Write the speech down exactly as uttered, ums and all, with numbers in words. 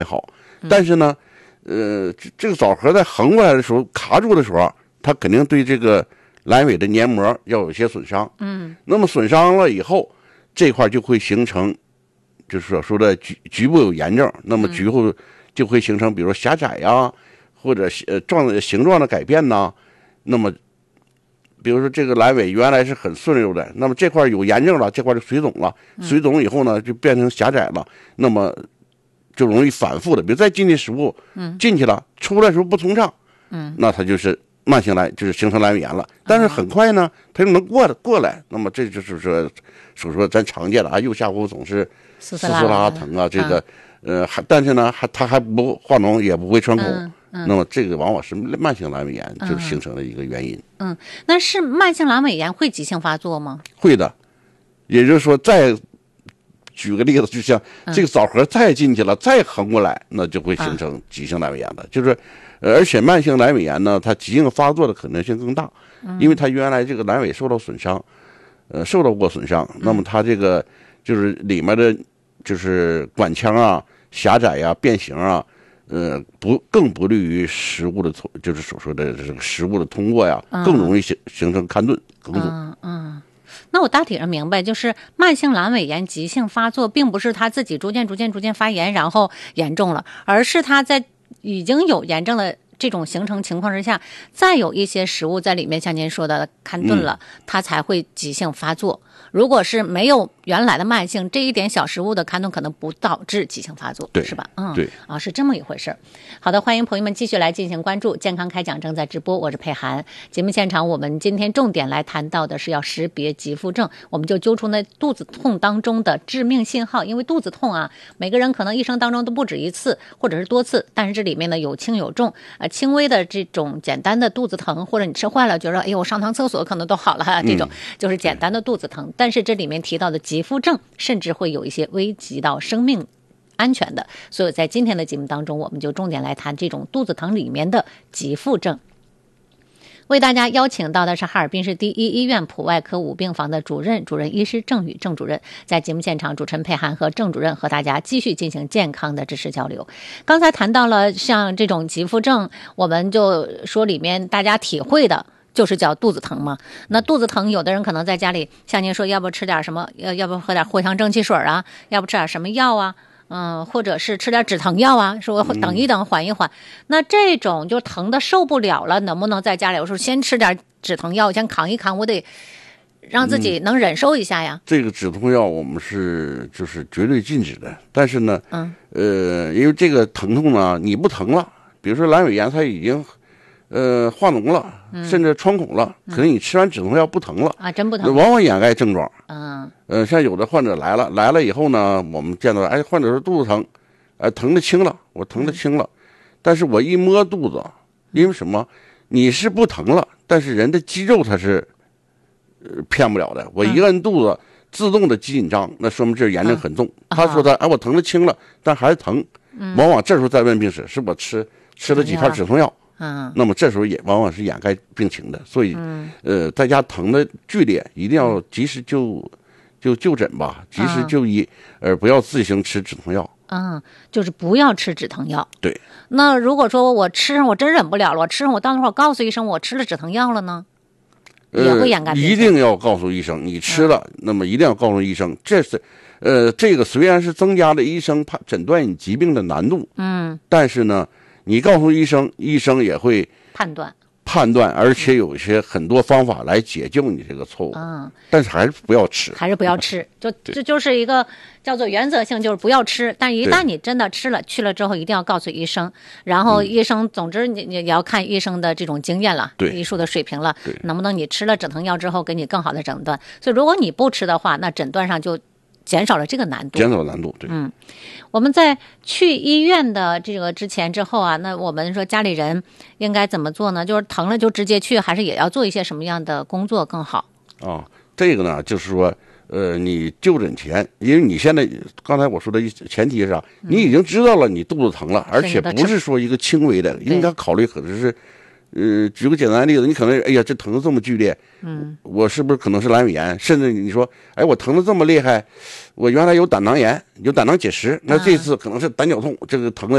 好。但是呢，呃，这这个枣核在横过来的时候卡住的时候，它肯定对这个阑尾的黏膜要有一些损伤。 嗯， 那么损伤了以后，这块就会形成，就是所说的局局部有炎症，那么局部就会形成，比如说狭窄呀、啊，或者呃状形状的改变呐。那么，比如说这个阑尾原来是很顺溜的，那么这块有炎症了，这块就水肿了，水肿以后呢就变成狭窄了，那么就容易反复的，比如再进去食物， 嗯， 进去了，出来的时候不通畅， 嗯， 那它就是慢性阑，就是形成阑尾炎了。但是很快呢，它又能过过来，那么这就是说，所说咱常见的啊，右下腹总是丝丝丝拉疼啊，这个呃还但是呢还它还不化脓，也不会穿孔。 嗯嗯、 那么这个往往是慢性阑尾炎，就是形成的一个原因。 嗯，那是慢性阑尾炎会急性发作吗？ 会的，也就是说，再举个例子，就像这个枣核再进去了，嗯、再横过来，那就会形成急性阑尾炎的。啊、就是，呃，而且慢性阑尾炎呢，它急性发作的可能性更大， 嗯、 因为它原来这个阑尾受到损伤，呃，受到过损伤，嗯、那么它这个就是里面的就是管腔啊狭窄呀、啊、变形啊。呃，不更不利于食物的通，就是所说的这个食物的通过呀，嗯、更容易形形成勘顿梗阻。 嗯嗯，那我大体上明白，就是慢性阑尾炎急性发作，并不是他自己逐渐逐渐逐渐发炎，然后严重了，而是他在已经有炎症的这种形成情况之下，再有一些食物在里面，像您说的勘顿了，嗯、它才会急性发作。如果是没有原来的慢性，这一点小食物的勘顿可能不导致急性发作， 对， 是吧？嗯， 对， 啊，是这么一回事。好的，欢迎朋友们继续来进行关注，健康开讲正在直播，我是佩涵。节目现场，我们今天重点来谈到的是要识别急腹症，我们就揪出那肚子痛当中的致命信号。因为肚子痛啊，每个人可能一生当中都不止一次，或者是多次，但是这里面呢有轻有重，呃，轻微的这种简单的肚子疼，或者你吃坏了觉得哎呦我上趟厕所可能都好了，这种就是简单的肚子疼。嗯、但是这里面提到的急腹症，甚至会有一些危及到生命安全的，所以在今天的节目当中，我们就重点来谈这种肚子疼里面的急腹症。为大家邀请到的是哈尔滨市第一医院普外科五病房的主任主任医师郑宇郑主任，在节目现场，主持人佩涵和郑主任和大家继续进行健康的知识交流。刚才谈到了像这种急腹症，我们就说里面大家体会的就是叫肚子疼嘛。那肚子疼，有的人可能在家里，像您说，要不吃点什么，要要不喝点藿香正气水啊，要不吃点什么药啊，嗯，或者是吃点止疼药啊，说等一等，缓一缓。嗯、那这种就疼的受不了了，能不能在家里，我说先吃点止疼药，先扛一扛，我得让自己能忍受一下呀。 嗯、这个止痛药我们是就是绝对禁止的，但是呢， 嗯， 呃，因为这个疼痛呢，你不疼了，比如说阑尾炎，它已经。呃，化脓了，甚至穿孔了，嗯、可能你吃完止痛药不疼了啊，真不疼， 往往掩盖症状。 嗯， 呃，像有的患者来了，来了以后呢，我们见到，哎，患者说肚子疼，哎、呃，疼的轻了，我疼的轻了，嗯、但是我一摸肚子，因为什么？你是不疼了，但是人的肌肉它是，呃，骗不了的。我一摁肚子，嗯、自动的紧张，那说明这炎症很重。嗯、他说他，哎，我疼的轻了，但还是疼。嗯、往往这时候再问病史，是我吃吃了几片止痛药。 嗯， 那么这时候也往往是掩盖病情的，所以，嗯、呃，在家疼的剧烈，一定要及时就就就诊吧，及时就医，嗯、而不要自行吃止痛药。 嗯，就是不要吃止疼药。 对。 那如果说我吃上我真忍不了了，我吃上我到那会儿告诉医生我吃了止疼药了呢，也会掩盖病情。 呃、一定要告诉医生你吃了，嗯、那么一定要告诉医生，这是，呃，这个虽然是增加了医生判诊断你疾病的难度， 嗯， 但是呢。你告诉医生，医生也会判断判断，而且有一些很多方法来解救你这个错误。 嗯， 但是还是不要吃， 还是不要吃，就这就是一个叫做原则性，就是不要吃。但一旦你真的吃了，去了之后一定要告诉医生，然后医生，嗯、总之你你也要看医生的这种经验了， 对， 医术的水平了，能不能你吃了止疼药之后给你更好的诊断？所以如果你不吃的话，那诊断上就减少了这个难度， 减少了难度，对， 嗯。我们在去医院的这个之前之后啊，那我们说家里人应该怎么做呢？就是疼了就直接去，还是也要做一些什么样的工作更好？ 啊，这个呢，就是说，呃，你就诊前，因为你现在刚才我说的前提是啊，嗯、你已经知道了你肚子疼了，而且不是说一个轻微的，应该考虑可能是呃，举个简单的例子，你可能哎呀，这疼的这么剧烈，嗯，我是不是可能是阑尾炎？甚至你说，哎，我疼的这么厉害，我原来有胆囊炎，有胆囊结石，那这次可能是胆绞痛，这个疼的